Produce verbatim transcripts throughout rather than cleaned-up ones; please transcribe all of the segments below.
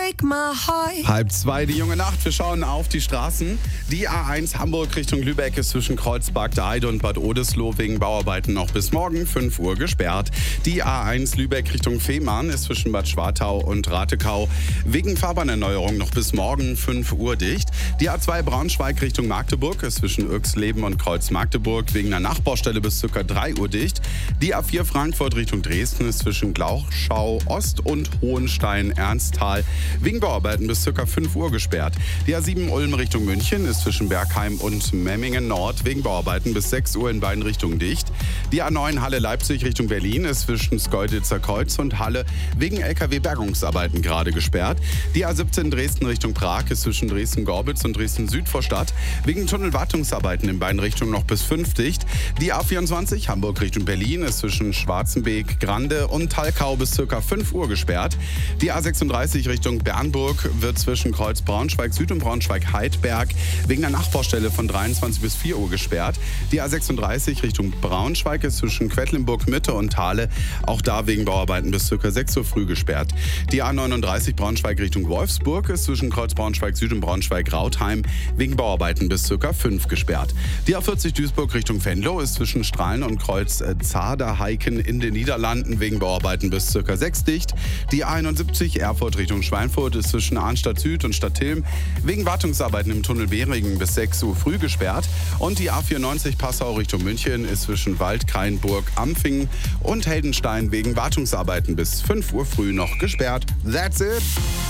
break my heart. Halb zwei, die junge Nacht. Wir schauen auf die Straßen. Die A eins Hamburg Richtung Lübeck ist zwischen Kreuzberg, der Heide und Bad Oldesloe wegen Bauarbeiten noch bis morgen fünf Uhr gesperrt. Die A eins Lübeck Richtung Fehmarn ist zwischen Bad Schwartau und Ratekau wegen Fahrbahnerneuerung noch bis morgen fünf Uhr dicht. Die A zwei Braunschweig Richtung Magdeburg ist zwischen Uexleben und Kreuz Magdeburg wegen einer Nachbaustelle bis ca. drei Uhr dicht. Die A vier Frankfurt Richtung Dresden ist zwischen Glauchschau Ost und Hohenstein-Ernsthal wegen Bauarbeiten bis ca. fünf Uhr gesperrt. Die A sieben Ulm Richtung München ist zwischen Bergheim und Memmingen Nord wegen Bauarbeiten bis sechs Uhr in beiden Richtungen dicht. Die A neun Halle Leipzig Richtung Berlin ist zwischen Schkeuditzer Kreuz und Halle wegen L K W-Bergungsarbeiten gerade gesperrt. Die A siebzehn Dresden Richtung Prag ist zwischen Dresden-Gorbitz und Dresden-Südvorstadt wegen Tunnelwartungsarbeiten in beiden Richtungen noch bis fünf dicht. Die A vierundzwanzig Hamburg Richtung Berlin ist zwischen Schwarzenbeek, Grande und Talkau bis ca. fünf Uhr gesperrt. Die A sechsunddreißig Richtung Bernburg wird zwischen Kreuz Braunschweig Süd und Braunschweig Heidberg wegen einer Nachbaustelle von dreiundzwanzig bis vier Uhr gesperrt. Die A sechsunddreißig Richtung Braunschweig ist zwischen Quedlinburg Mitte und Thale auch da wegen Bauarbeiten bis ca. sechs Uhr früh gesperrt. Die A neununddreißig Braunschweig Richtung Wolfsburg ist zwischen Kreuz Braunschweig Süd und Braunschweig Rautheim wegen Bauarbeiten bis ca. fünf gesperrt. Die A vierzig Duisburg Richtung Venlo ist zwischen Strahlen und Kreuz Zaderheiken in den Niederlanden wegen Bauarbeiten bis ca. sechs dicht. Die A einundsiebzig Erfurt Richtung Schweinfurt ist zwischen Arnstadt Süd und Stadtilm wegen Wartungsarbeiten im Tunnel Behringen bis sechs Uhr früh gesperrt. Und die A vierundneunzig Passau Richtung München ist zwischen Waldkraienburg, Ampfingen und Heldenstein wegen Wartungsarbeiten bis fünf Uhr früh noch gesperrt. That's it!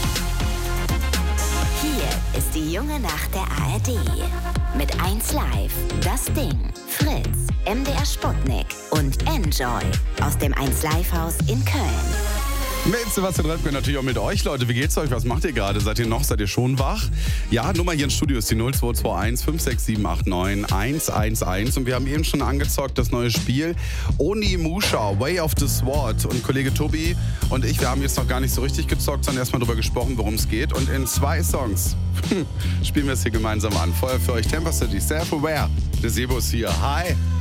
Hier ist die junge Nacht der A R D. Mit eins Live, Das Ding, Fritz, M D R Sputnik und Enjoy aus dem eins Live Haus in Köln. Mit Sebastian Redke natürlich auch mit euch, Leute. Wie geht's euch? Was macht ihr gerade? Seid ihr noch? Seid ihr schon wach? Ja, Nummer hier im Studio ist die null zwei zwei eins fünf sechs sieben acht neun eins eins eins. Und wir haben eben schon angezockt das neue Spiel Onimusha, Way of the Sword. Und Kollege Tobi und ich, wir haben jetzt noch gar nicht so richtig gezockt, sondern erstmal darüber gesprochen, worum es geht. Und in zwei Songs spielen wir es hier gemeinsam an. Vorher für euch Temper City, Self-Aware. Der Sebo ist hier. Hi!